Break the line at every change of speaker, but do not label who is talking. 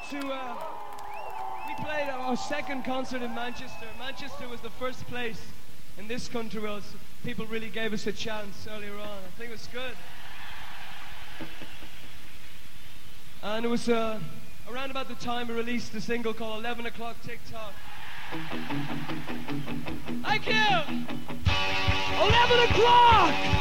We played our second concert in Manchester. Manchester was the first place in this country where people really gave us a chance earlier on. I think it was good. And it was around about the time we released a single called 11 O'Clock TikTok. Thank you! 11 o'clock!